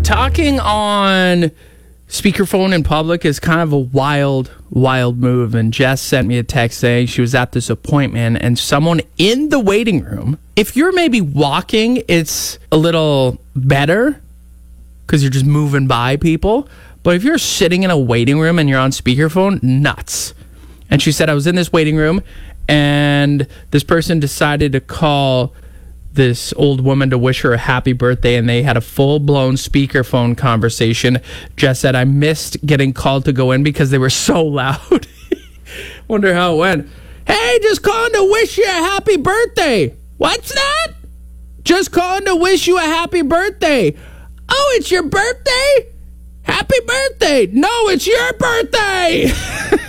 Talking on speakerphone in public is kind of a wild move. And Jess sent me a text saying she was at this appointment and someone in the waiting room, if you're maybe walking, it's a little better because you're just moving by people. But if you're sitting in a waiting room and you're on speakerphone, nuts. And she said, I was in this waiting room and this person decided to call this old woman to wish her a happy birthday, and they had a full-blown speakerphone conversation. Jess said, I missed getting called to go in because they were so loud. Wonder how it went. Hey, just calling to wish you a happy birthday. What's that? Just calling to wish you a happy birthday. Oh, it's your birthday? Happy birthday. No, it's your birthday.